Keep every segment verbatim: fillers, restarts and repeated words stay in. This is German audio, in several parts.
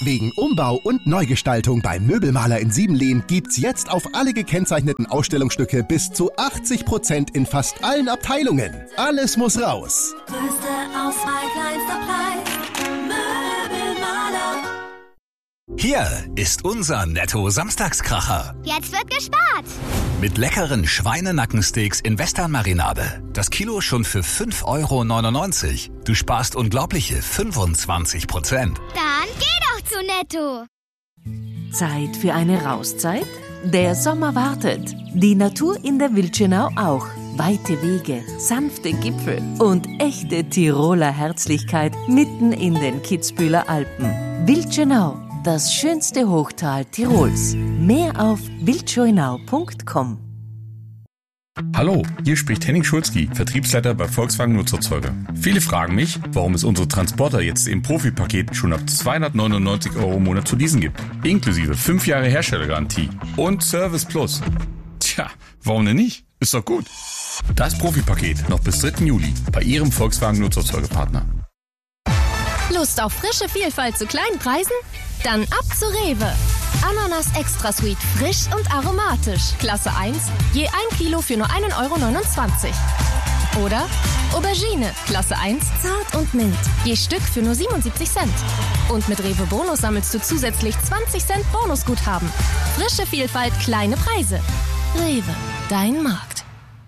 Wegen Umbau und Neugestaltung beim Möbelmaler in Siebenlehn gibt's jetzt auf alle gekennzeichneten Ausstellungsstücke bis zu achtzig Prozent in fast allen Abteilungen. Alles muss raus. Größte Auswahl, kleinster Preis. Möbelmaler. Hier ist unser Netto-Samstagskracher. Jetzt wird gespart. Mit leckeren Schweinenackensteaks in Western-Marinade. Das Kilo schon für fünf Euro neunundneunzig. Du sparst unglaubliche fünfundzwanzig Prozent. Dann geh doch zu Netto. Zeit für eine Rauszeit? Der Sommer wartet. Die Natur in der Wildschönau auch. Weite Wege, sanfte Gipfel und echte Tiroler Herzlichkeit mitten in den Kitzbüheler Alpen. Wildschönau, das schönste Hochtal Tirols. Mehr auf wildschönau punkt com. Hallo, hier spricht Henning Schulzki, Vertriebsleiter bei Volkswagen Nutzerzeuger. Viele fragen mich, warum es unsere Transporter jetzt im Profipaket schon ab zweihundertneunundneunzig Euro im Monat zu leasen gibt. Inklusive fünf Jahre Herstellergarantie und Service Plus. Tja, warum denn nicht? Ist doch gut. Das Profipaket noch bis dritten Juli bei Ihrem Volkswagen Nutzerzeugerpartner. Lust auf frische Vielfalt zu kleinen Preisen? Dann ab zu Rewe. Ananas Extra Sweet, frisch und aromatisch. Klasse eins, je ein Kilo für nur ein Euro neunundzwanzig. Oder Aubergine, Klasse eins, zart und mild. Je Stück für nur siebenundsiebzig Cent. Und mit Rewe Bonus sammelst du zusätzlich zwanzig Cent Bonusguthaben. Frische Vielfalt, kleine Preise. Rewe, dein Markt.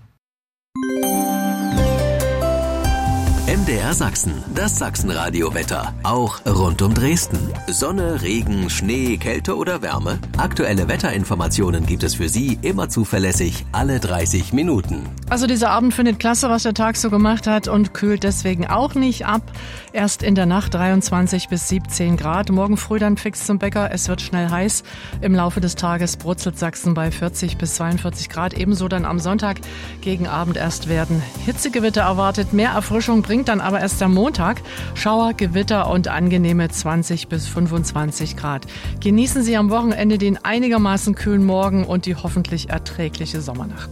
M D R Sachsen, das Sachsenradio-Wetter. Auch rund um Dresden. Sonne, Regen, Schnee, Kälte oder Wärme? Aktuelle Wetterinformationen gibt es für Sie immer zuverlässig, alle dreißig Minuten. Also dieser Abend findet klasse, was der Tag so gemacht hat und kühlt deswegen auch nicht ab. Erst in der Nacht dreiundzwanzig bis siebzehn Grad. Morgen früh dann fix zum Bäcker. Es wird schnell heiß. Im Laufe des Tages brutzelt Sachsen bei vierzig bis zweiundvierzig Grad. Ebenso dann am Sonntag gegen Abend erst werden Hitzegewitter erwartet. Mehr Erfrischung bringt dann aber erst am Montag. Schauer, Gewitter und angenehme zwanzig bis fünfundzwanzig Grad. Genießen Sie am Wochenende den einigermaßen kühlen Morgen und die hoffentlich erträgliche Sommernacht.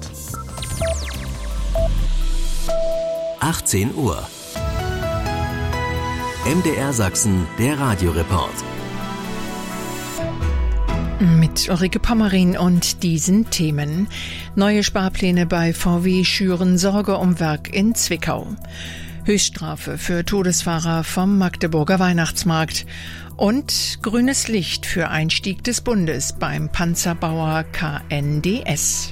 achtzehn Uhr. M D R Sachsen, der Radioreport. Mit Ulrike Pommerin und diesen Themen. Neue Sparpläne bei V W schüren Sorge um Werk in Zwickau. Höchststrafe für Todesfahrer vom Magdeburger Weihnachtsmarkt. Und grünes Licht für Einstieg des Bundes beim Panzerbauer K N D S.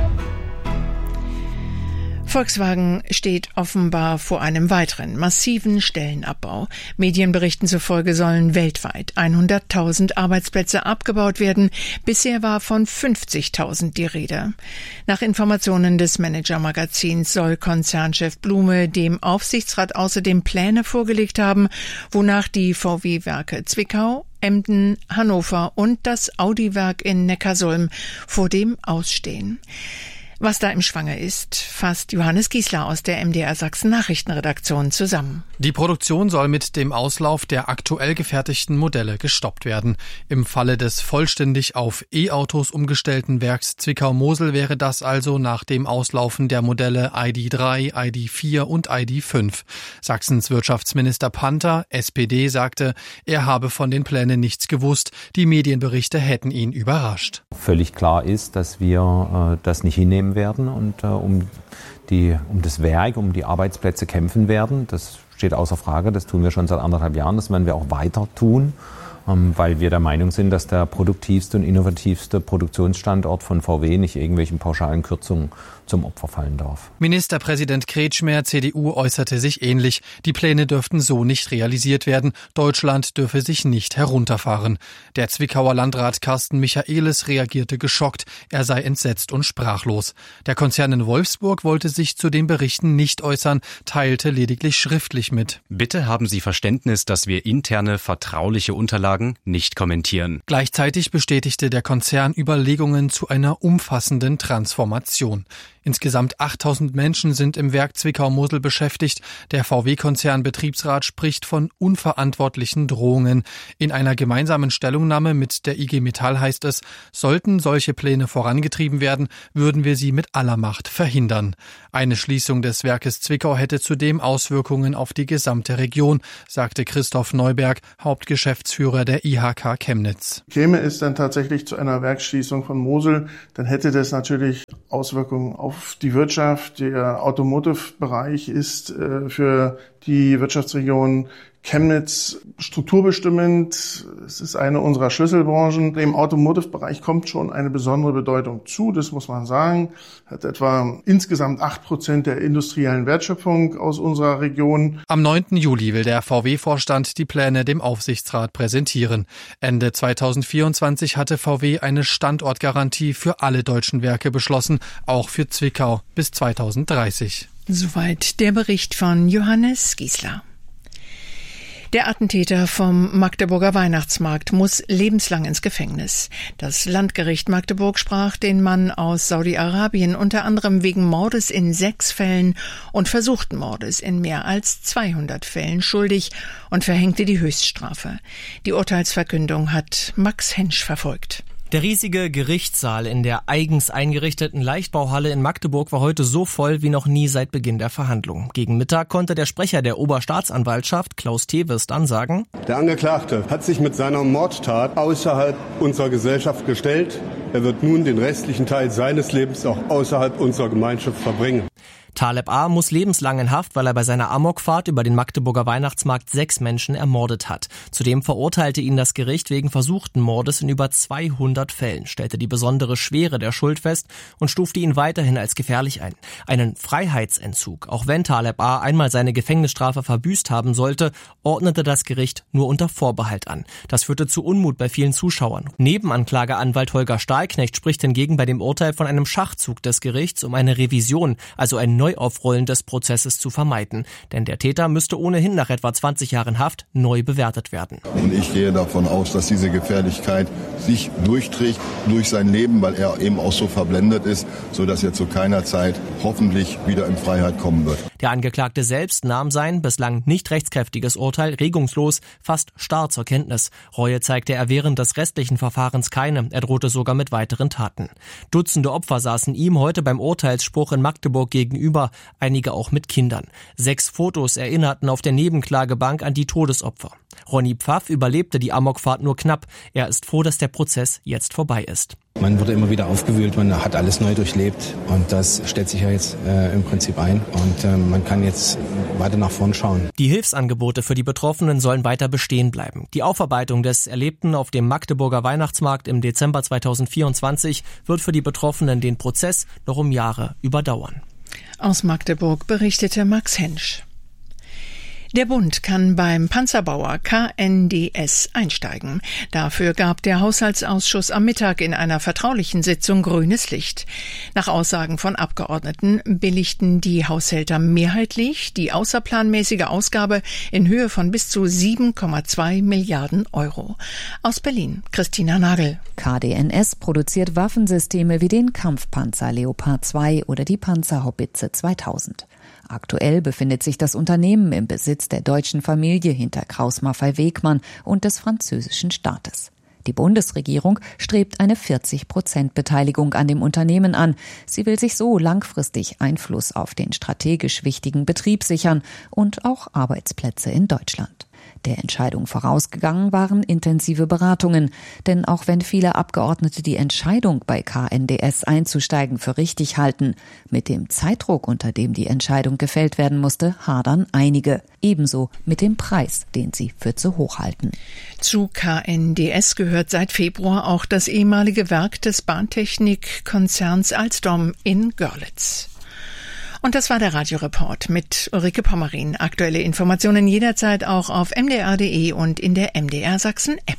Volkswagen steht offenbar vor einem weiteren massiven Stellenabbau. Medienberichten zufolge sollen weltweit hunderttausend Arbeitsplätze abgebaut werden. Bisher war von fünfzigtausend die Rede. Nach Informationen des Manager-Magazins soll Konzernchef Blume dem Aufsichtsrat außerdem Pläne vorgelegt haben, wonach die V W-Werke Zwickau, Emden, Hannover und das Audi-Werk in Neckarsulm vor dem Ausstehen. Was da im Schwange ist, fasst Johannes Giesler aus der M D R Sachsen Nachrichtenredaktion zusammen. Die Produktion soll mit dem Auslauf der aktuell gefertigten Modelle gestoppt werden. Im Falle des vollständig auf E-Autos umgestellten Werks Zwickau-Mosel wäre das also nach dem Auslaufen der Modelle I D drei, I D vier und I D fünf. Sachsens Wirtschaftsminister Panther, S P D, sagte, er habe von den Plänen nichts gewusst. Die Medienberichte hätten ihn überrascht. Völlig klar ist, dass wir äh, das nicht hinnehmen werden und äh, um, die, um das Werk, um die Arbeitsplätze kämpfen werden. Das steht außer Frage, das tun wir schon seit anderthalb Jahren, das werden wir auch weiter tun, ähm, weil wir der Meinung sind, dass der produktivste und innovativste Produktionsstandort von V W nicht irgendwelchen pauschalen Kürzungen zum Opfer fallen darf. Ministerpräsident Kretschmer, C D U, äußerte sich ähnlich. Die Pläne dürften so nicht realisiert werden. Deutschland dürfe sich nicht herunterfahren. Der Zwickauer Landrat Carsten Michaelis reagierte geschockt. Er sei entsetzt und sprachlos. Der Konzern in Wolfsburg wollte sich zu den Berichten nicht äußern, teilte lediglich schriftlich mit. Bitte haben Sie Verständnis, dass wir interne, vertrauliche Unterlagen nicht kommentieren. Gleichzeitig bestätigte der Konzern Überlegungen zu einer umfassenden Transformation. Insgesamt achttausend Menschen sind im Werk Zwickau-Mosel beschäftigt. Der V W-Konzernbetriebsrat spricht von unverantwortlichen Drohungen. In einer gemeinsamen Stellungnahme mit der I G Metall heißt es, sollten solche Pläne vorangetrieben werden, würden wir sie mit aller Macht verhindern. Eine Schließung des Werkes Zwickau hätte zudem Auswirkungen auf die gesamte Region, sagte Christoph Neuberg, Hauptgeschäftsführer Geschäftsführer der I H K Chemnitz. Käme es dann tatsächlich zu einer Werksschließung von Mosel, dann hätte das natürlich Auswirkungen auf die Wirtschaft. Der Automotive-Bereich ist äh, für die Wirtschaftsregion Chemnitz strukturbestimmend. Es ist eine unserer Schlüsselbranchen. Im Automotive-Bereich kommt schon eine besondere Bedeutung zu, das muss man sagen. Hat etwa insgesamt acht Prozent der industriellen Wertschöpfung aus unserer Region. Am neunten Juli will der V W-Vorstand die Pläne dem Aufsichtsrat präsentieren. Ende zweitausendvierundzwanzig hatte V W eine Standortgarantie für alle deutschen Werke beschlossen, auch für Zwickau bis zweitausenddreißig. Soweit der Bericht von Johannes Giesler. Der Attentäter vom Magdeburger Weihnachtsmarkt muss lebenslang ins Gefängnis. Das Landgericht Magdeburg sprach den Mann aus Saudi-Arabien unter anderem wegen Mordes in sechs Fällen und versuchten Mordes in mehr als zweihundert Fällen schuldig und verhängte die Höchststrafe. Die Urteilsverkündung hat Max Hensch verfolgt. Der riesige Gerichtssaal in der eigens eingerichteten Leichtbauhalle in Magdeburg war heute so voll wie noch nie seit Beginn der Verhandlungen. Gegen Mittag konnte der Sprecher der Oberstaatsanwaltschaft, Klaus Teves, dann sagen: Der Angeklagte hat sich mit seiner Mordtat außerhalb unserer Gesellschaft gestellt. Er wird nun den restlichen Teil seines Lebens auch außerhalb unserer Gemeinschaft verbringen. Taleb A. muss lebenslang in Haft, weil er bei seiner Amokfahrt über den Magdeburger Weihnachtsmarkt sechs Menschen ermordet hat. Zudem verurteilte ihn das Gericht wegen versuchten Mordes in über zweihundert Fällen, stellte die besondere Schwere der Schuld fest und stufte ihn weiterhin als gefährlich ein. Einen Freiheitsentzug, auch wenn Taleb A. einmal seine Gefängnisstrafe verbüßt haben sollte, ordnete das Gericht nur unter Vorbehalt an. Das führte zu Unmut bei vielen Zuschauern. Nebenanklageanwalt Holger Stahlknecht spricht hingegen bei dem Urteil von einem Schachzug des Gerichts, um eine Revision, also ein Neuaufrollen des Prozesses zu vermeiden. Denn der Täter müsste ohnehin nach etwa zwanzig Jahren Haft neu bewertet werden. Und ich gehe davon aus, dass diese Gefährlichkeit sich durchträgt durch sein Leben, weil er eben auch so verblendet ist, sodass er zu keiner Zeit hoffentlich wieder in Freiheit kommen wird. Der Angeklagte selbst nahm sein bislang nicht rechtskräftiges Urteil regungslos, fast starr zur Kenntnis. Reue zeigte er während des restlichen Verfahrens keine. Er drohte sogar mit weiteren Taten. Dutzende Opfer saßen ihm heute beim Urteilsspruch in Magdeburg gegenüber, einige auch mit Kindern. Sechs Fotos erinnerten auf der Nebenklagebank an die Todesopfer. Ronny Pfaff überlebte die Amokfahrt nur knapp. Er ist froh, dass der Prozess jetzt vorbei ist. Man wurde immer wieder aufgewühlt, man hat alles neu durchlebt und das stellt sich ja jetzt äh, im Prinzip ein und äh, man kann jetzt weiter nach vorn schauen. Die Hilfsangebote für die Betroffenen sollen weiter bestehen bleiben. Die Aufarbeitung des Erlebten auf dem Magdeburger Weihnachtsmarkt im Dezember zweitausendvierundzwanzig wird für die Betroffenen den Prozess noch um Jahre überdauern. Aus Magdeburg berichtete Max Hensch. Der Bund kann beim Panzerbauer K N D S einsteigen. Dafür gab der Haushaltsausschuss am Mittag in einer vertraulichen Sitzung grünes Licht. Nach Aussagen von Abgeordneten billigten die Haushälter mehrheitlich die außerplanmäßige Ausgabe in Höhe von bis zu sieben Komma zwei Milliarden Euro. Aus Berlin, Christina Nagel. K D N S produziert Waffensysteme wie den Kampfpanzer Leopard zwei oder die Panzerhaubitze zweitausend. Aktuell befindet sich das Unternehmen im Besitz der deutschen Familie hinter Krauss-Maffei-Wegmann und des französischen Staates. Die Bundesregierung strebt eine vierzig Prozent Beteiligung an dem Unternehmen an. Sie will sich so langfristig Einfluss auf den strategisch wichtigen Betrieb sichern und auch Arbeitsplätze in Deutschland. Der Entscheidung vorausgegangen waren intensive Beratungen. Denn auch wenn viele Abgeordnete die Entscheidung, bei K N D S einzusteigen, für richtig halten, mit dem Zeitdruck, unter dem die Entscheidung gefällt werden musste, hadern einige. Ebenso mit dem Preis, den sie für zu hoch halten. Zu K N D S gehört seit Februar auch das ehemalige Werk des Bahntechnikkonzerns Alstom in Görlitz. Und das war der Radioreport mit Ulrike Pommerin. Aktuelle Informationen jederzeit auch auf m d r punkt d e und in der M D R Sachsen App.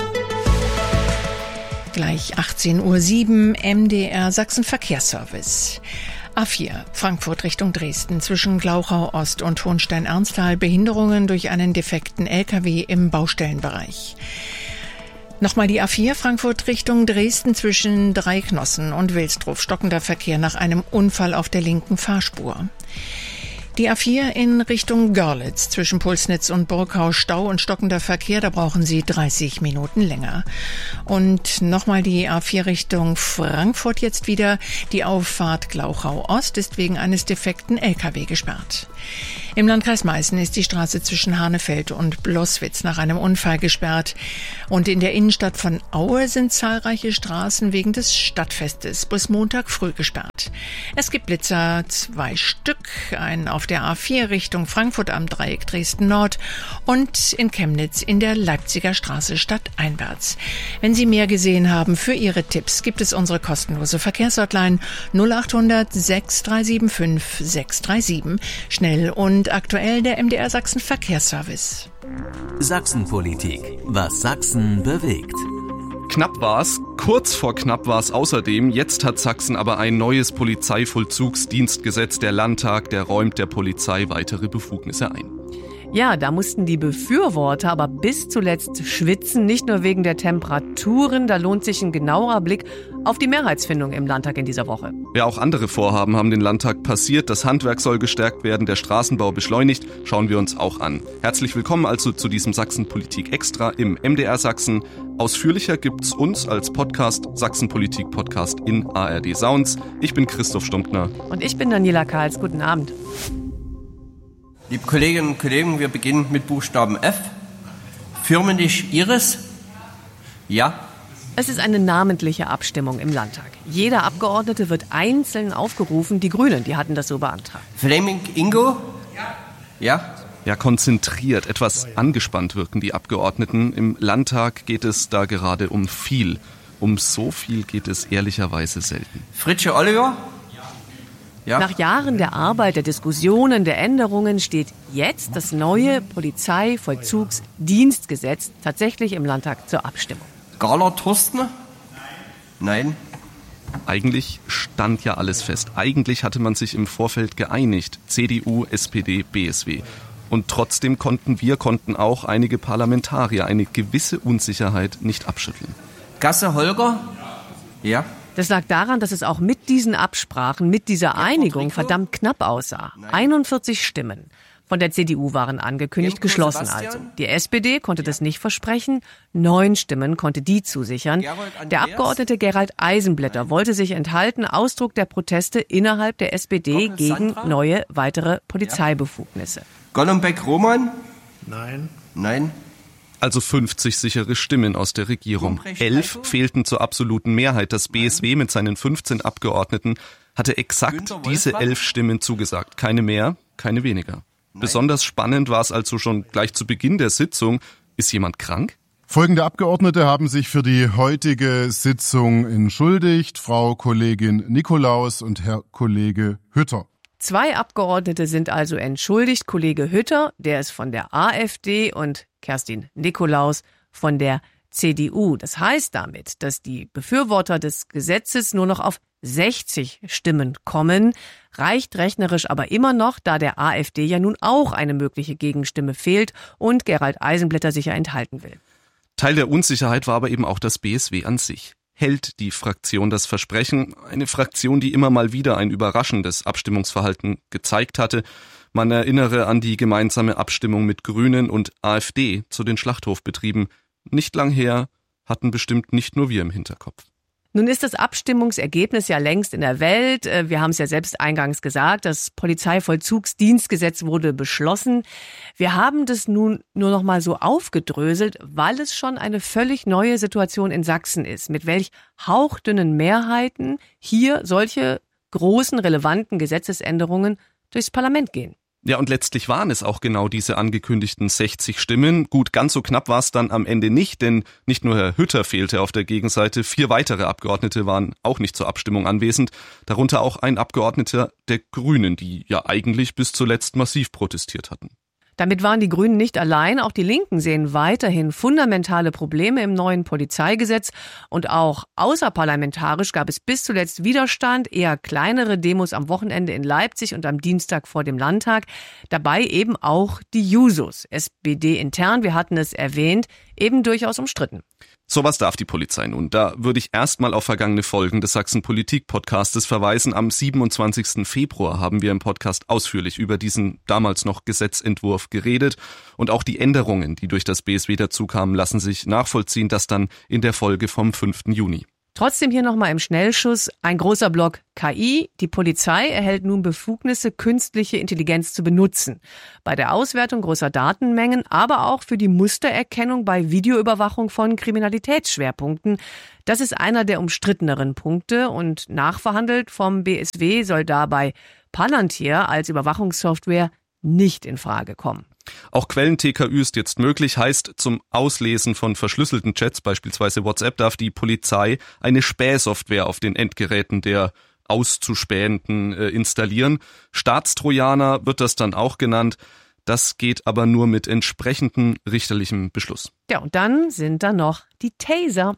Gleich achtzehn Uhr sieben, M D R Sachsen Verkehrsservice. A vier, Frankfurt Richtung Dresden, zwischen Glauchau Ost und Hohenstein-Ernsthal, Behinderungen durch einen defekten L K W im Baustellenbereich. Nochmal die A vier, Frankfurt Richtung Dresden, zwischen Dreiknossen und Wilsdruf, stockender Verkehr nach einem Unfall auf der linken Fahrspur. Die A vier in Richtung Görlitz, zwischen Pulsnitz und Burgau, Stau und stockender Verkehr, da brauchen Sie dreißig Minuten länger. Und nochmal die A vier Richtung Frankfurt jetzt wieder. Die Auffahrt Glauchau Ost ist wegen eines defekten L K W gesperrt. Im Landkreis Meißen ist die Straße zwischen Hanefeld und Bloßwitz nach einem Unfall gesperrt. Und in der Innenstadt von Aue sind zahlreiche Straßen wegen des Stadtfestes bis Montag früh gesperrt. Es gibt Blitzer, zwei Stück, einen auf der A vier Richtung Frankfurt am Dreieck Dresden-Nord und in Chemnitz in der Leipziger Straße stadteinwärts. Wenn Sie mehr gesehen haben, für Ihre Tipps gibt es unsere kostenlose Verkehrshotline null acht hundert sechs drei sieben fünf sechs drei sieben. Schnell und aktuell der M D R Sachsen Verkehrsservice. Sachsenpolitik. Was Sachsen bewegt. Knapp war's, kurz vor knapp war's außerdem. Jetzt hat Sachsen aber ein neues Polizeivollzugsdienstgesetz. Der Landtag, der räumt der Polizei weitere Befugnisse ein. Ja, da mussten die Befürworter aber bis zuletzt schwitzen, nicht nur wegen der Temperaturen. Da lohnt sich ein genauerer Blick auf die Mehrheitsfindung im Landtag in dieser Woche. Ja, auch andere Vorhaben haben den Landtag passiert. Das Handwerk soll gestärkt werden, der Straßenbau beschleunigt. Schauen wir uns auch an. Herzlich willkommen also zu diesem Sachsenpolitik Extra im M D R Sachsen. Ausführlicher gibt's uns als Podcast, Sachsenpolitik Podcast in A R D Sounds. Ich bin Christoph Stumptner. Und ich bin Daniela Karls. Guten Abend. Liebe Kolleginnen und Kollegen, wir beginnen mit Buchstaben F. Firmenich Iris? Ja? Es ist eine namentliche Abstimmung im Landtag. Jeder Abgeordnete wird einzeln aufgerufen. Die Grünen, die hatten das so beantragt. Fleming Ingo? Ja. Ja? Ja, konzentriert, etwas angespannt wirken die Abgeordneten. Im Landtag geht es da gerade um viel. Um so viel geht es ehrlicherweise selten. Fritsche Oliver? Ja. Nach Jahren der Arbeit, der Diskussionen, der Änderungen steht jetzt das neue Polizeivollzugsdienstgesetz tatsächlich im Landtag zur Abstimmung. Gahler Thorsten? Nein. Eigentlich stand ja alles fest. Eigentlich hatte man sich im Vorfeld geeinigt. C D U, S P D, B S W. Und trotzdem konnten wir, konnten auch einige Parlamentarier eine gewisse Unsicherheit nicht abschütteln. Gasse Holger? Ja. Das lag daran, dass es auch mit diesen Absprachen, mit dieser Einigung verdammt knapp aussah. einundvierzig Stimmen von der C D U waren angekündigt, geschlossen also. Die S P D konnte das nicht versprechen, neun Stimmen konnte die zusichern. Der Abgeordnete Gerald Eisenblätter wollte sich enthalten, Ausdruck der Proteste innerhalb der S P D gegen neue, weitere Polizeibefugnisse. Golombek Roman? Nein. Nein. Also fünfzig sichere Stimmen aus der Regierung. Elf fehlten zur absoluten Mehrheit. Das B S W mit seinen fünfzehn Abgeordneten hatte exakt diese elf Stimmen zugesagt. Keine mehr, keine weniger. Besonders spannend war es also schon gleich zu Beginn der Sitzung. Ist jemand krank? Folgende Abgeordnete haben sich für die heutige Sitzung entschuldigt. Frau Kollegin Nikolaus und Herr Kollege Hütter. Zwei Abgeordnete sind also entschuldigt. Kollege Hütter, der ist von der AfD, und Kerstin Nikolaus von der C D U. Das heißt damit, dass die Befürworter des Gesetzes nur noch auf sechzig Stimmen kommen. Reicht rechnerisch aber immer noch, da der AfD ja nun auch eine mögliche Gegenstimme fehlt und Gerald Eisenblätter sich ja enthalten will. Teil der Unsicherheit war aber eben auch das B S W an sich. Hält die Fraktion das Versprechen? Eine Fraktion, die immer mal wieder ein überraschendes Abstimmungsverhalten gezeigt hatte. Man erinnere an die gemeinsame Abstimmung mit Grünen und AfD zu den Schlachthofbetrieben. Nicht lang her, hatten bestimmt nicht nur wir im Hinterkopf. Nun ist das Abstimmungsergebnis ja längst in der Welt. Wir haben es ja selbst eingangs gesagt, das Polizeivollzugsdienstgesetz wurde beschlossen. Wir haben das nun nur noch mal so aufgedröselt, weil es schon eine völlig neue Situation in Sachsen ist, mit welch hauchdünnen Mehrheiten hier solche großen, relevanten Gesetzesänderungen durchs Parlament gehen. Ja, und letztlich waren es auch genau diese angekündigten sechzig Stimmen. Gut, ganz so knapp war es dann am Ende nicht, denn nicht nur Herr Hütter fehlte auf der Gegenseite, vier weitere Abgeordnete waren auch nicht zur Abstimmung anwesend, darunter auch ein Abgeordneter der Grünen, die ja eigentlich bis zuletzt massiv protestiert hatten. Damit waren die Grünen nicht allein. Auch die Linken sehen weiterhin fundamentale Probleme im neuen Polizeigesetz. Und auch außerparlamentarisch gab es bis zuletzt Widerstand, eher kleinere Demos am Wochenende in Leipzig und am Dienstag vor dem Landtag. Dabei eben auch die Jusos, S P D intern, wir hatten es erwähnt, eben durchaus umstritten. Sowas darf die Polizei nun. Da würde ich erstmal auf vergangene Folgen des Sachsen-Politik-Podcastes verweisen. Am siebenundzwanzigsten Februar haben wir im Podcast ausführlich über diesen damals noch Gesetzentwurf geredet. Und auch die Änderungen, die durch das B S W dazu kamen, lassen sich nachvollziehen. Das dann in der Folge vom fünften Juni. Trotzdem hier nochmal im Schnellschuss ein großer Block K I. Die Polizei erhält nun Befugnisse, künstliche Intelligenz zu benutzen. Bei der Auswertung großer Datenmengen, aber auch für die Mustererkennung bei Videoüberwachung von Kriminalitätsschwerpunkten. Das ist einer der umstritteneren Punkte und nachverhandelt vom B S W soll dabei Palantir als Überwachungssoftware nicht in Frage kommen. Auch Quellen-T K Ü ist jetzt möglich, heißt, zum Auslesen von verschlüsselten Chats, beispielsweise WhatsApp, darf die Polizei eine Spähsoftware auf den Endgeräten der Auszuspähenden äh, installieren. Staatstrojaner wird das dann auch genannt. Das geht aber nur mit entsprechendem richterlichem Beschluss. Ja, und dann sind da noch die Taser.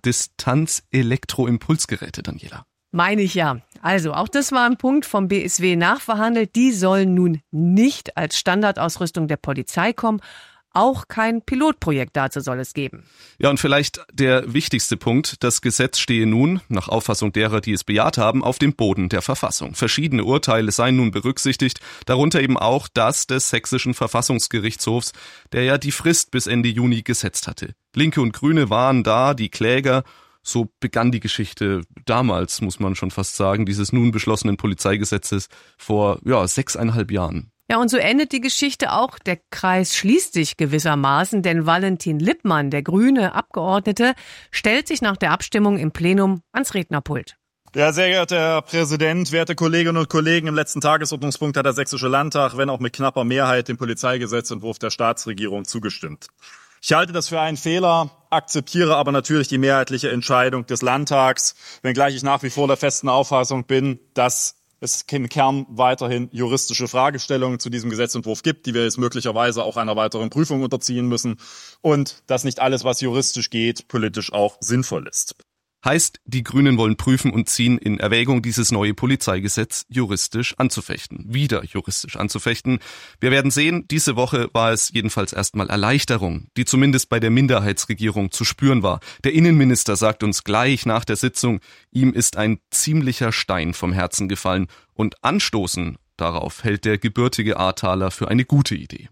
Distanz-Elektroimpulsgeräte, Daniela. Meine ich ja. Also, auch das war ein Punkt vom B S W nachverhandelt. Die sollen nun nicht als Standardausrüstung der Polizei kommen. Auch kein Pilotprojekt dazu soll es geben. Ja, und vielleicht der wichtigste Punkt. Das Gesetz stehe nun, nach Auffassung derer, die es bejaht haben, auf dem Boden der Verfassung. Verschiedene Urteile seien nun berücksichtigt, darunter eben auch das des Sächsischen Verfassungsgerichtshofs, der ja die Frist bis Ende Juni gesetzt hatte. Linke und Grüne waren da, die Kläger. So begann die Geschichte damals, muss man schon fast sagen, dieses nun beschlossenen Polizeigesetzes vor ja, sechseinhalb Jahren. Ja, und so endet die Geschichte auch. Der Kreis schließt sich gewissermaßen, denn Valentin Lippmann, der grüne Abgeordnete, stellt sich nach der Abstimmung im Plenum ans Rednerpult. Ja, sehr geehrter Herr Präsident, werte Kolleginnen und Kollegen, im letzten Tagesordnungspunkt hat der Sächsische Landtag, wenn auch mit knapper Mehrheit, dem Polizeigesetzentwurf der Staatsregierung zugestimmt. Ich halte das für einen Fehler, akzeptiere aber natürlich die mehrheitliche Entscheidung des Landtags, wenngleich ich nach wie vor der festen Auffassung bin, dass es im Kern weiterhin juristische Fragestellungen zu diesem Gesetzentwurf gibt, die wir jetzt möglicherweise auch einer weiteren Prüfung unterziehen müssen und dass nicht alles, was juristisch geht, politisch auch sinnvoll ist. Heißt, die Grünen wollen prüfen und ziehen in Erwägung, dieses neue Polizeigesetz juristisch anzufechten. Wieder juristisch anzufechten. Wir werden sehen, diese Woche war es jedenfalls erstmal Erleichterung, die zumindest bei der Minderheitsregierung zu spüren war. Der Innenminister sagt uns gleich nach der Sitzung, ihm ist ein ziemlicher Stein vom Herzen gefallen. Und anstoßen darauf hält der gebürtige Ahrtaler für eine gute Idee.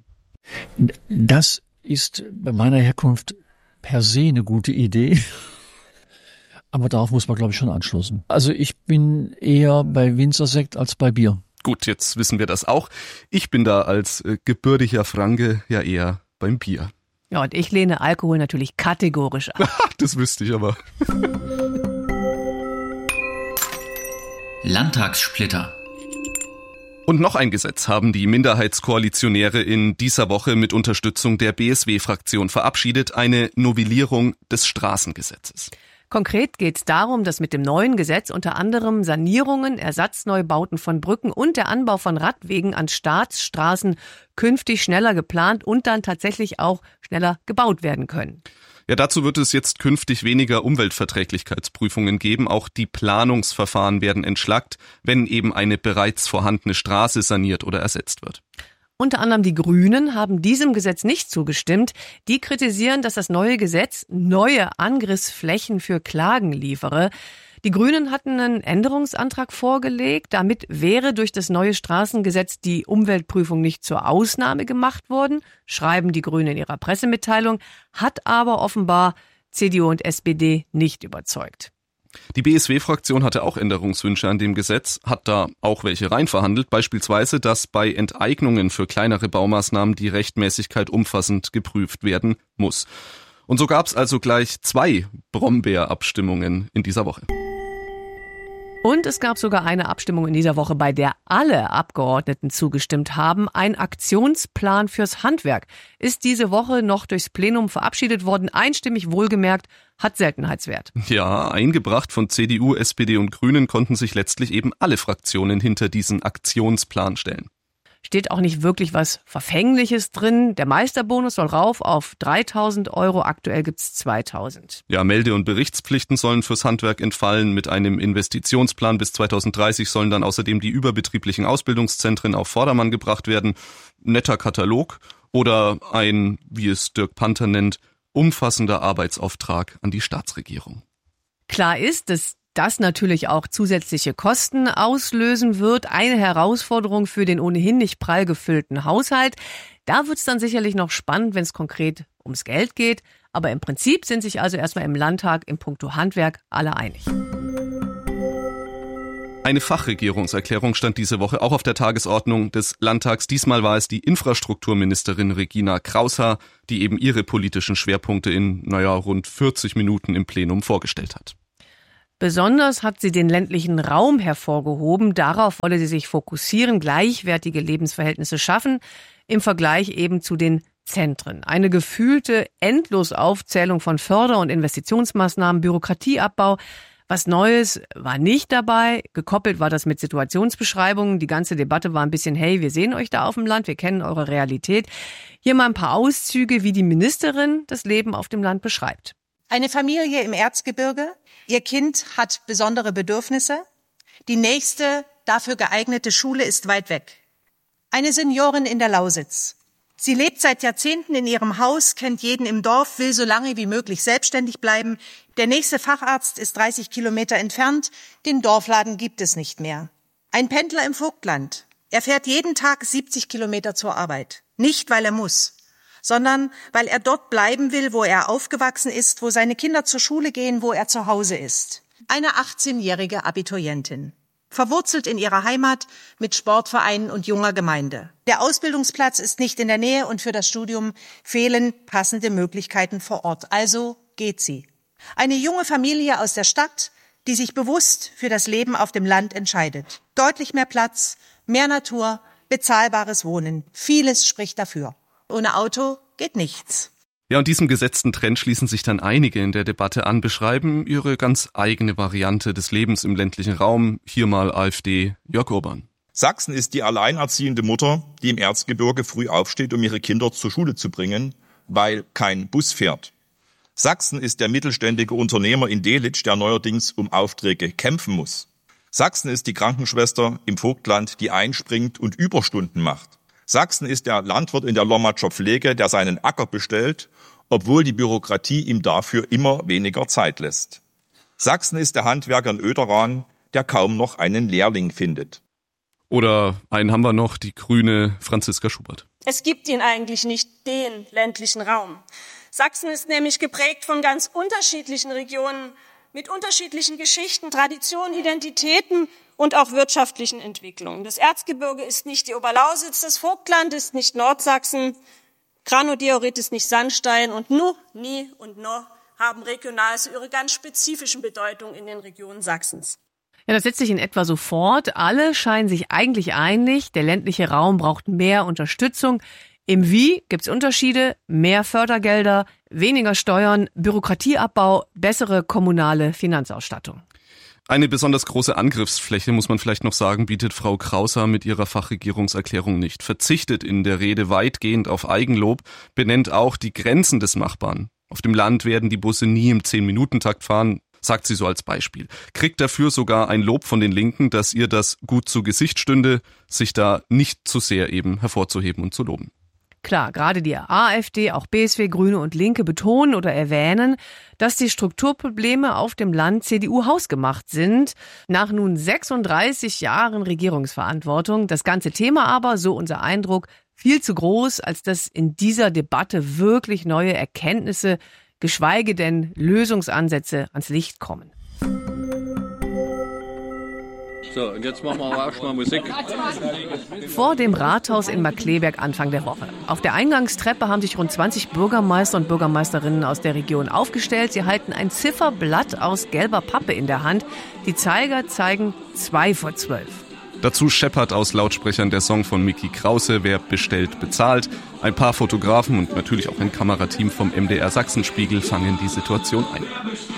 Das ist bei meiner Herkunft per se eine gute Idee. Aber darauf muss man, glaube ich, schon anschließen. Also ich bin eher bei Winzersekt als bei Bier. Gut, jetzt wissen wir das auch. Ich bin da als äh, gebürtiger Franke ja eher beim Bier. Ja, und ich lehne Alkohol natürlich kategorisch ab. Das wüsste ich aber. Landtagssplitter. Und noch ein Gesetz haben die Minderheitskoalitionäre in dieser Woche mit Unterstützung der B S W-Fraktion verabschiedet, eine Novellierung des Straßengesetzes. Konkret geht es darum, dass mit dem neuen Gesetz unter anderem Sanierungen, Ersatzneubauten von Brücken und der Anbau von Radwegen an Staatsstraßen künftig schneller geplant und dann tatsächlich auch schneller gebaut werden können. Ja, dazu wird es jetzt künftig weniger Umweltverträglichkeitsprüfungen geben. Auch die Planungsverfahren werden entschlackt, wenn eben eine bereits vorhandene Straße saniert oder ersetzt wird. Unter anderem die Grünen haben diesem Gesetz nicht zugestimmt. Die kritisieren, dass das neue Gesetz neue Angriffsflächen für Klagen liefere. Die Grünen hatten einen Änderungsantrag vorgelegt. Damit wäre durch das neue Straßengesetz die Umweltprüfung nicht zur Ausnahme gemacht worden, schreiben die Grünen in ihrer Pressemitteilung, hat aber offenbar C D U und S P D nicht überzeugt. Die B S W-Fraktion hatte auch Änderungswünsche an dem Gesetz, hat da auch welche reinverhandelt, beispielsweise, dass bei Enteignungen für kleinere Baumaßnahmen die Rechtmäßigkeit umfassend geprüft werden muss. Und so gab es also gleich zwei Brombeerabstimmungen in dieser Woche. Und es gab sogar eine Abstimmung in dieser Woche, bei der alle Abgeordneten zugestimmt haben. Ein Aktionsplan fürs Handwerk ist diese Woche noch durchs Plenum verabschiedet worden. Einstimmig wohlgemerkt, hat Seltenheitswert. Ja, eingebracht von C D U, S P D und Grünen konnten sich letztlich eben alle Fraktionen hinter diesen Aktionsplan stellen. Steht auch nicht wirklich was Verfängliches drin. Der Meisterbonus soll rauf auf dreitausend Euro. Aktuell gibt's zweitausend. Ja, Melde- und Berichtspflichten sollen fürs Handwerk entfallen. Mit einem Investitionsplan bis zweitausenddreißig sollen dann außerdem die überbetrieblichen Ausbildungszentren auf Vordermann gebracht werden. Netter Katalog oder ein, wie es Dirk Panther nennt, umfassender Arbeitsauftrag an die Staatsregierung. Klar ist, dass das natürlich auch zusätzliche Kosten auslösen wird. Eine Herausforderung für den ohnehin nicht prall gefüllten Haushalt. Da wird es dann sicherlich noch spannend, wenn es konkret ums Geld geht. Aber im Prinzip sind sich also erstmal im Landtag im Puncto Handwerk alle einig. Eine Fachregierungserklärung stand diese Woche auch auf der Tagesordnung des Landtags. Diesmal war es die Infrastrukturministerin Regina Kraushaar, die eben ihre politischen Schwerpunkte in, naja, rund vierzig Minuten im Plenum vorgestellt hat. Besonders hat sie den ländlichen Raum hervorgehoben. Darauf wolle sie sich fokussieren, gleichwertige Lebensverhältnisse schaffen, im Vergleich eben zu den Zentren. Eine gefühlte Endlosaufzählung von Förder- und Investitionsmaßnahmen, Bürokratieabbau. Was Neues war nicht dabei. Gekoppelt war das mit Situationsbeschreibungen. Die ganze Debatte war ein bisschen, hey, wir sehen euch da auf dem Land, wir kennen eure Realität. Hier mal ein paar Auszüge, wie die Ministerin das Leben auf dem Land beschreibt. Eine Familie im Erzgebirge. Ihr Kind hat besondere Bedürfnisse. Die nächste dafür geeignete Schule ist weit weg. Eine Seniorin in der Lausitz. Sie lebt seit Jahrzehnten in ihrem Haus, kennt jeden im Dorf, will so lange wie möglich selbstständig bleiben. Der nächste Facharzt ist dreißig Kilometer entfernt. Den Dorfladen gibt es nicht mehr. Ein Pendler im Vogtland. Er fährt jeden Tag siebzig Kilometer zur Arbeit. Nicht, weil er muss, sondern weil er dort bleiben will, wo er aufgewachsen ist, wo seine Kinder zur Schule gehen, wo er zu Hause ist. Eine achtzehnjährige Abiturientin. Verwurzelt in ihrer Heimat mit Sportvereinen und junger Gemeinde. Der Ausbildungsplatz ist nicht in der Nähe und für das Studium fehlen passende Möglichkeiten vor Ort. Also geht sie. Eine junge Familie aus der Stadt, die sich bewusst für das Leben auf dem Land entscheidet. Deutlich mehr Platz, mehr Natur, bezahlbares Wohnen. Vieles spricht dafür. Ohne Auto geht nichts. Ja, und diesem gesetzten Trend schließen sich dann einige in der Debatte an, beschreiben ihre ganz eigene Variante des Lebens im ländlichen Raum. Hier mal AfD, Jörg Urban. Sachsen ist die alleinerziehende Mutter, die im Erzgebirge früh aufsteht, um ihre Kinder zur Schule zu bringen, weil kein Bus fährt. Sachsen ist der mittelständige Unternehmer in Delitzsch, der neuerdings um Aufträge kämpfen muss. Sachsen ist die Krankenschwester im Vogtland, die einspringt und Überstunden macht. Sachsen ist der Landwirt in der Lommatscher Pflege, der seinen Acker bestellt, obwohl die Bürokratie ihm dafür immer weniger Zeit lässt. Sachsen ist der Handwerker in Oederan, der kaum noch einen Lehrling findet. Oder einen haben wir noch, die grüne Franziska Schubert. Es gibt ihn eigentlich nicht, den ländlichen Raum. Sachsen ist nämlich geprägt von ganz unterschiedlichen Regionen mit unterschiedlichen Geschichten, Traditionen, Identitäten und auch wirtschaftlichen Entwicklungen. Das Erzgebirge ist nicht die Oberlausitz, das Vogtland ist nicht Nordsachsen, Granodiorit ist nicht Sandstein und nu, nie und no haben regional so ihre ganz spezifischen Bedeutungen in den Regionen Sachsens. Ja, das setzt sich in etwa so fort. Alle scheinen sich eigentlich einig, der ländliche Raum braucht mehr Unterstützung. Im Wie gibt's Unterschiede, mehr Fördergelder, weniger Steuern, Bürokratieabbau, bessere kommunale Finanzausstattung. Eine besonders große Angriffsfläche, muss man vielleicht noch sagen, bietet Frau Kraushaar mit ihrer Fachregierungserklärung nicht. Verzichtet in der Rede weitgehend auf Eigenlob, benennt auch die Grenzen des Machbaren. Auf dem Land werden die Busse nie im zehn-Minuten-Takt fahren, sagt sie so als Beispiel. Kriegt dafür sogar ein Lob von den Linken, dass ihr das gut zu Gesicht stünde, sich da nicht zu sehr eben hervorzuheben und zu loben. Klar, gerade die AfD, auch B S W, Grüne und Linke betonen oder erwähnen, dass die Strukturprobleme auf dem Land C D U hausgemacht sind. Nach nun sechsunddreißig Jahren Regierungsverantwortung. Das ganze Thema aber, so unser Eindruck, viel zu groß, als dass in dieser Debatte wirklich neue Erkenntnisse, geschweige denn Lösungsansätze ans Licht kommen. So, und jetzt machen wir auch erstmal Musik. Vor dem Rathaus in Markkleeberg Anfang der Woche. Auf der Eingangstreppe haben sich rund zwanzig Bürgermeister und Bürgermeisterinnen aus der Region aufgestellt. Sie halten ein Zifferblatt aus gelber Pappe in der Hand. Die Zeiger zeigen zwei vor zwölf. Dazu scheppert aus Lautsprechern der Song von Micky Krause, wer bestellt, bezahlt. Ein paar Fotografen und natürlich auch ein Kamerateam vom M D R Sachsenspiegel fangen die Situation ein.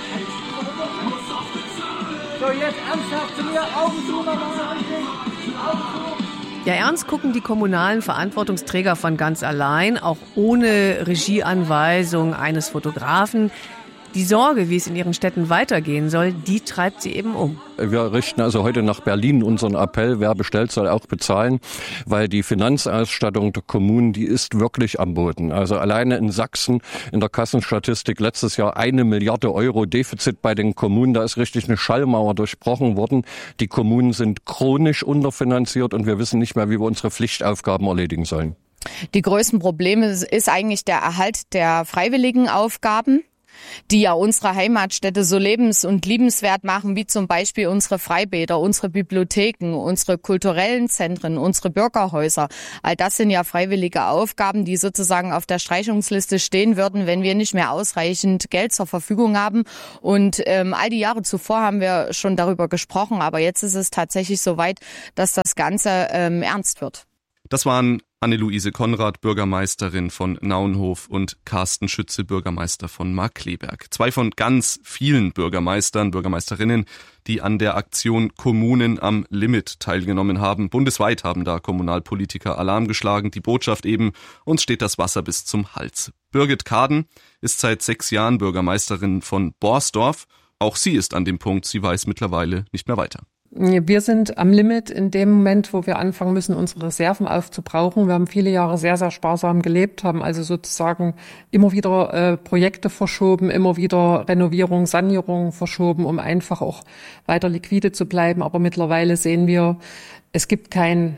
So, jetzt ernsthaft zu mir, Augen zu, nochmal Augen zu. Ja, ernst gucken die kommunalen Verantwortungsträger von ganz allein, auch ohne Regieanweisung eines Fotografen. Die Sorge, wie es in ihren Städten weitergehen soll, die treibt sie eben um. Wir richten also heute nach Berlin unseren Appell, wer bestellt, soll auch bezahlen, weil die Finanzausstattung der Kommunen, die ist wirklich am Boden. Also alleine in Sachsen in der Kassenstatistik letztes Jahr eine Milliarde Euro Defizit bei den Kommunen. Da ist richtig eine Schallmauer durchbrochen worden. Die Kommunen sind chronisch unterfinanziert und wir wissen nicht mehr, wie wir unsere Pflichtaufgaben erledigen sollen. Die größten Probleme ist eigentlich der Erhalt der freiwilligen Aufgaben. die ja unsere Heimatstädte so lebens- und liebenswert machen, wie zum Beispiel unsere Freibäder, unsere Bibliotheken, unsere kulturellen Zentren, unsere Bürgerhäuser. All das sind ja freiwillige Aufgaben, die sozusagen auf der Streichungsliste stehen würden, wenn wir nicht mehr ausreichend Geld zur Verfügung haben. Und ähm, all die Jahre zuvor haben wir schon darüber gesprochen, aber jetzt ist es tatsächlich so weit, dass das Ganze ähm, ernst wird. Das waren Anne-Luise Konrad, Bürgermeisterin von Naunhof, und Carsten Schütze, Bürgermeister von Markkleeberg. Zwei von ganz vielen Bürgermeistern, Bürgermeisterinnen, die an der Aktion Kommunen am Limit teilgenommen haben. Bundesweit haben da Kommunalpolitiker Alarm geschlagen. Die Botschaft eben: uns steht das Wasser bis zum Hals. Birgit Kaden ist seit sechs Jahren Bürgermeisterin von Borsdorf. Auch sie ist an dem Punkt, sie weiß mittlerweile nicht mehr weiter. Wir sind am Limit in dem Moment, wo wir anfangen müssen, unsere Reserven aufzubrauchen. Wir haben viele Jahre sehr, sehr sparsam gelebt, haben also sozusagen immer wieder äh, Projekte verschoben, immer wieder Renovierung, Sanierung verschoben, um einfach auch weiter liquide zu bleiben. Aber mittlerweile sehen wir, es gibt kein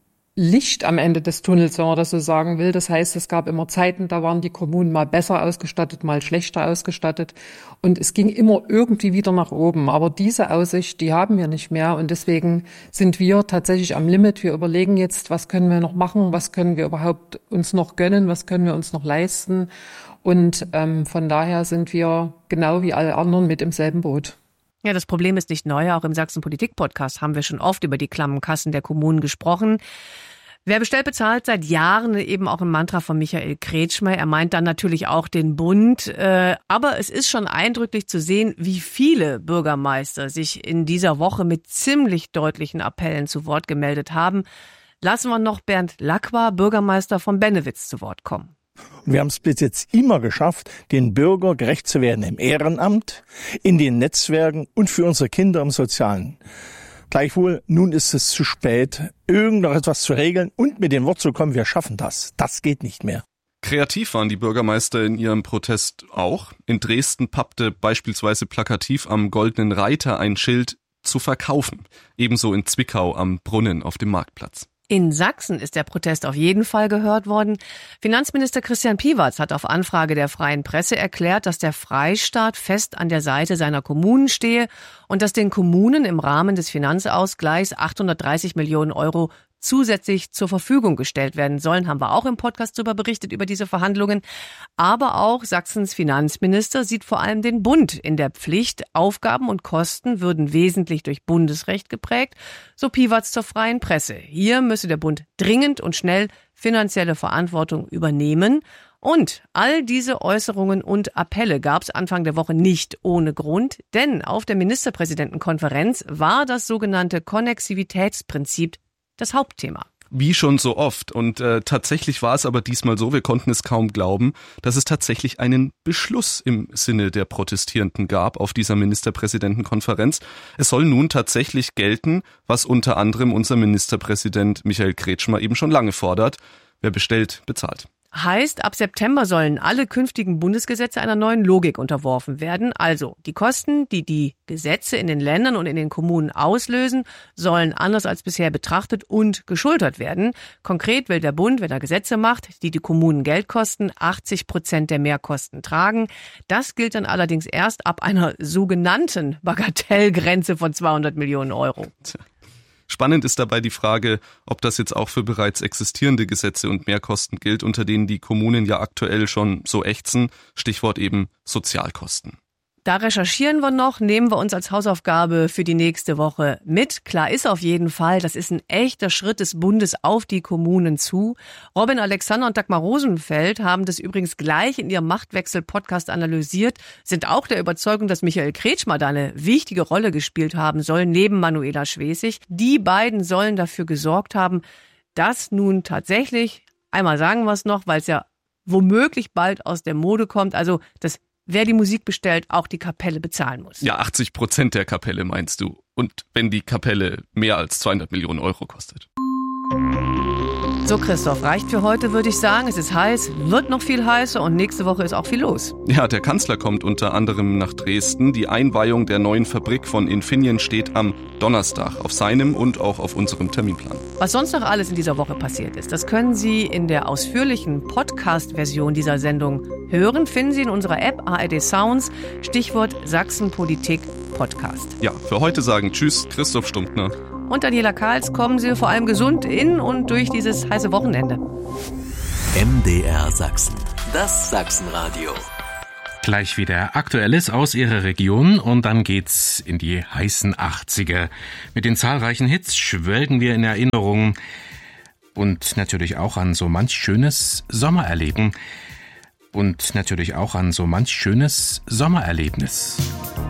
Licht am Ende des Tunnels, wenn man das so sagen will. Das heißt, es gab immer Zeiten, da waren die Kommunen mal besser ausgestattet, mal schlechter ausgestattet. Und es ging immer irgendwie wieder nach oben. Aber diese Aussicht, die haben wir nicht mehr. Und deswegen sind wir tatsächlich am Limit. Wir überlegen jetzt, was können wir noch machen? Was können wir überhaupt uns noch gönnen? Was können wir uns noch leisten? Und ähm, von daher sind wir genau wie alle anderen mit im selben Boot. Ja, das Problem ist nicht neu. Auch im Sachsen-Politik-Podcast haben wir schon oft über die klammen Kassen der Kommunen gesprochen. Wer bestellt, bezahlt, seit Jahren eben auch im Mantra von Michael Kretschmer. Er meint dann natürlich auch den Bund. Aber es ist schon eindrücklich zu sehen, wie viele Bürgermeister sich in dieser Woche mit ziemlich deutlichen Appellen zu Wort gemeldet haben. Lassen wir noch Bernd Lacqua, Bürgermeister von Bennewitz, zu Wort kommen. Und wir haben es bis jetzt immer geschafft, den Bürger gerecht zu werden im Ehrenamt, in den Netzwerken und für unsere Kinder im Sozialen. Gleichwohl, nun ist es zu spät, irgendetwas zu regeln und mit dem Wort zu kommen, wir schaffen das. Das geht nicht mehr. Kreativ waren die Bürgermeister in ihrem Protest auch. In Dresden pappte beispielsweise plakativ am Goldenen Reiter ein Schild: zu verkaufen. Ebenso in Zwickau am Brunnen auf dem Marktplatz. In Sachsen ist der Protest auf jeden Fall gehört worden. Finanzminister Christian Piewatz hat auf Anfrage der Freien Presse erklärt, dass der Freistaat fest an der Seite seiner Kommunen stehe und dass den Kommunen im Rahmen des Finanzausgleichs achthundertdreißig Millionen Euro zusätzlich zur Verfügung gestellt werden sollen. Haben wir auch im Podcast darüber berichtet, über diese Verhandlungen. Aber auch Sachsens Finanzminister sieht vor allem den Bund in der Pflicht. Aufgaben und Kosten würden wesentlich durch Bundesrecht geprägt, so Piewatz zur Freien Presse. Hier müsse der Bund dringend und schnell finanzielle Verantwortung übernehmen. Und all diese Äußerungen und Appelle gab es Anfang der Woche nicht ohne Grund, denn auf der Ministerpräsidentenkonferenz war das sogenannte Konnexivitätsprinzip das Hauptthema. Wie schon so oft. Und äh, tatsächlich war es aber diesmal so, wir konnten es kaum glauben, dass es tatsächlich einen Beschluss im Sinne der Protestierenden gab auf dieser Ministerpräsidentenkonferenz. Es soll nun tatsächlich gelten, was unter anderem unser Ministerpräsident Michael Kretschmer eben schon lange fordert: wer bestellt, bezahlt. Heißt, ab September sollen alle künftigen Bundesgesetze einer neuen Logik unterworfen werden. Also die Kosten, die die Gesetze in den Ländern und in den Kommunen auslösen, sollen anders als bisher betrachtet und geschultert werden. Konkret will der Bund, wenn er Gesetze macht, die die Kommunen Geld kosten, achtzig Prozent der Mehrkosten tragen. Das gilt dann allerdings erst ab einer sogenannten Bagatellgrenze von zweihundert Millionen Euro. Spannend ist dabei die Frage, ob das jetzt auch für bereits existierende Gesetze und Mehrkosten gilt, unter denen die Kommunen ja aktuell schon so ächzen. Stichwort eben Sozialkosten. Da recherchieren wir noch, nehmen wir uns als Hausaufgabe für die nächste Woche mit. Klar ist auf jeden Fall, das ist ein echter Schritt des Bundes auf die Kommunen zu. Robin Alexander und Dagmar Rosenfeld haben das übrigens gleich in ihrem Machtwechsel-Podcast analysiert, sind auch der Überzeugung, dass Michael Kretschmer da eine wichtige Rolle gespielt haben soll, neben Manuela Schwesig. Die beiden sollen dafür gesorgt haben, dass nun tatsächlich, einmal sagen wir es noch, weil es ja womöglich bald aus der Mode kommt, also das wer die Musik bestellt, auch die Kapelle bezahlen muss. Ja, achtzig Prozent der Kapelle meinst du. Und wenn die Kapelle mehr als zweihundert Millionen Euro kostet. So, Christoph, reicht für heute, würde ich sagen. Es ist heiß, wird noch viel heißer und nächste Woche ist auch viel los. Ja, der Kanzler kommt unter anderem nach Dresden. Die Einweihung der neuen Fabrik von Infineon steht am Donnerstag auf seinem und auch auf unserem Terminplan. Was sonst noch alles in dieser Woche passiert ist, das können Sie in der ausführlichen Podcast-Version dieser Sendung hören. Finden Sie in unserer App A R D Sounds, Stichwort Sachsenpolitik Podcast. Ja, für heute sagen Tschüss, Christoph Stumptner. Und Daniela Karls, kommen Sie vor allem gesund in und durch dieses heiße Wochenende. M D R Sachsen, das Sachsenradio. Gleich wieder Aktuelles aus Ihrer Region und dann geht's in die heißen achtziger. Mit den zahlreichen Hits schwelgen wir in Erinnerung und natürlich auch an so manch schönes Sommererleben und natürlich auch an so manch schönes Sommererlebnis.